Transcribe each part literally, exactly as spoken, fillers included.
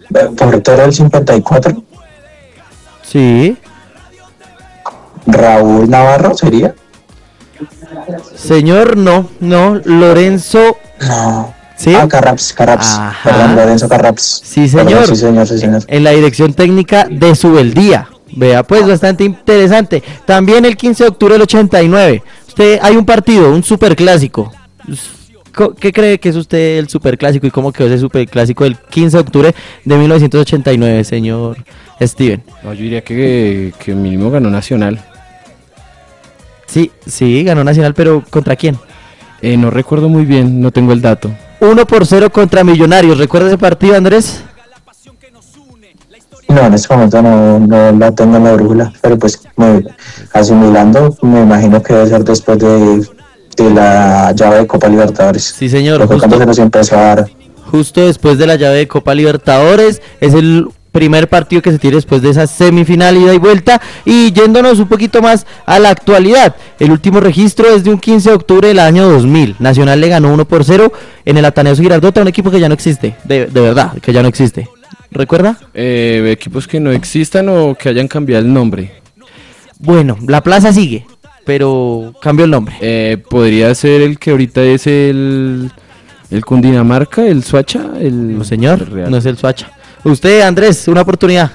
Portero del cincuenta y cuatro, Sí. Raúl Navarro sería. Señor, no, no, Lorenzo. No. ¿Sí? Ah, Carraps, Carraps. Ajá. Perdón, Lorenzo Carraps. Sí, Perdón, señor. sí, señor, sí, señor. En la dirección técnica de Subeldía. Vea, pues, bastante interesante. También el quince de octubre del ochenta y nueve. Usted, hay un partido, un superclásico. ¿Qué cree que es usted el superclásico y cómo quedó ese superclásico del quince de octubre de mil novecientos ochenta y nueve, señor Steven? No, yo diría que, que mínimo ganó Nacional. Sí, sí, ganó Nacional, pero ¿contra quién? Eh, no recuerdo muy bien, no tengo el dato. uno por cero contra Millonarios. ¿Recuerda ese partido, Andrés? No, en este momento no, no la tengo en la brújula, pero pues me, asimilando, me imagino que debe ser después de, de la llave de Copa Libertadores. Sí, señor. Porque cuando se nos empezó a dar. Justo después de la llave de Copa Libertadores, es el primer partido que se tiene después de esa semifinal ida y vuelta. Y yéndonos un poquito más a la actualidad, el último registro es de un quince de octubre del año dos mil. Nacional le ganó uno por cero en el Ataneo Girardot a un equipo que ya no existe, de, de verdad, que ya no existe. ¿Recuerda? Eh, equipos que no existan o que hayan cambiado el nombre. Bueno, la plaza sigue, pero cambió el nombre. Eh, podría ser el que ahorita es el, el Cundinamarca, el Suacha, el... No, señor, el Real. no es el Suacha. Usted, Andrés, una oportunidad.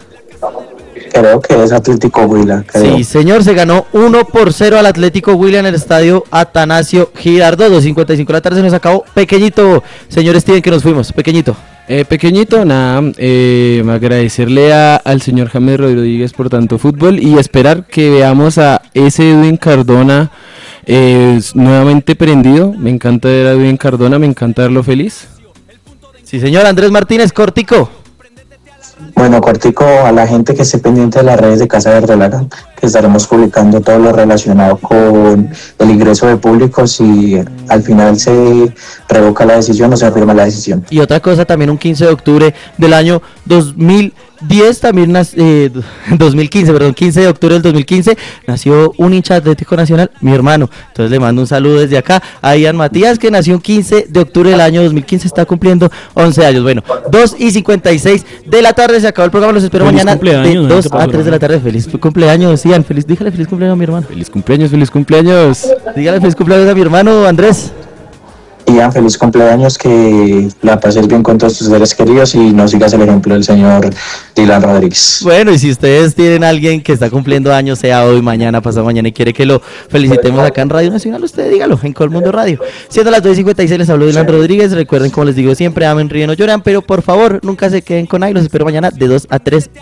Creo que es Atlético Huila. Creo. Sí, señor, se ganó uno por cero al Atlético Huila en el estadio Atanasio Girardot. dos cincuenta y cinco de la tarde se nos acabó. Pequeñito, señor Steven, que nos fuimos. Pequeñito. Eh, pequeñito, nada, eh, agradecerle a, al señor James Rodríguez por tanto fútbol y esperar que veamos a ese Edwin Cardona eh, nuevamente prendido. Me encanta ver a Edwin Cardona, me encanta verlo feliz. Sí, señor, Andrés Martínez, cortico. Bueno, cortico, a la gente que esté pendiente de las redes de Casa Verdolaga, que estaremos publicando todo lo relacionado con el ingreso de públicos y al final se revoca la decisión o se afirma la decisión. Y otra cosa, también un quince de octubre del año dos mil diez, también eh, dos mil quince, perdón, quince de octubre del dos mil quince, nació un hincha Atlético Nacional, mi hermano. Entonces le mando un saludo desde acá a Ian Matías, que nació un quince de octubre del año dos mil quince, está cumpliendo once años. Bueno, dos y cincuenta y seis de la tarde, se acabó el programa, los espero Feliz mañana de ¿no? dos ¿Qué a pasó, tres de la tarde. Feliz cumpleaños, Ian, feliz, dígale feliz cumpleaños a mi hermano. Feliz cumpleaños, feliz cumpleaños. Dígale feliz cumpleaños a mi hermano Andrés. Ian, feliz cumpleaños, que la pases bien con todos tus seres queridos y no sigas el ejemplo del señor Dylan Rodríguez. Bueno, y si ustedes tienen a alguien que está cumpliendo años, sea hoy, mañana, pasado mañana, y quiere que lo felicitemos acá en Radio Nacional, usted dígalo, en Colmundo Radio. Siendo las dos y cincuenta y seis, les habló Dylan Rodríguez. Recuerden, como les digo siempre, amen, ríen o lloran, pero por favor, nunca se queden con ahí. Los espero mañana de dos a tres